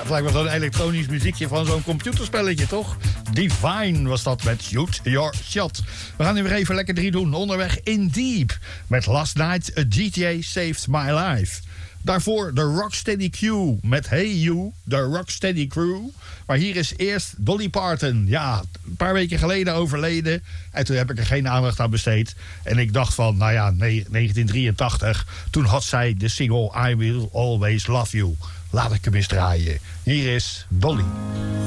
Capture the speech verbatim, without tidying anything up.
het lijkt wel zo'n elektronisch muziekje van zo'n computerspelletje, toch? Divine was dat met Shoot Your Shot. We gaan nu weer even lekker drie doen. Onderweg in Deep met Last Night a D J Saved My Life. Daarvoor de Rocksteady Q met Hey You, de Rocksteady Crew. Maar hier is eerst Dolly Parton. Ja, een paar weken geleden overleden. En toen heb ik er geen aandacht aan besteed. En ik dacht van, nou ja, negentien drieëntachtig... toen had zij de single I Will Always Love You. Laat ik hem eens draaien. Hier is Dolly.